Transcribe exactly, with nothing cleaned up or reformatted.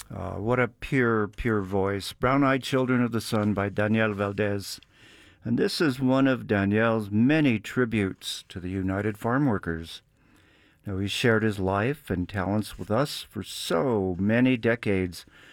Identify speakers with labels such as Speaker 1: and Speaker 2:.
Speaker 1: Uh, what a pure, pure voice. Brown Eyed Children of the Sun by Daniel Valdez. And this is one of Daniel's many tributes to the United Farm Workers. Now, he shared his life and talents with us for so many decades,